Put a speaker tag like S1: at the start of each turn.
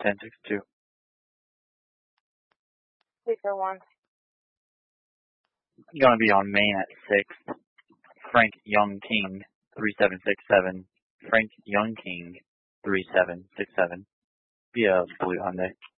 S1: 1062.
S2: Speaker 1.
S1: Gonna be on main at 6. Frank Young King 3767. Frank Young King 3767. Be a blue Hyundai.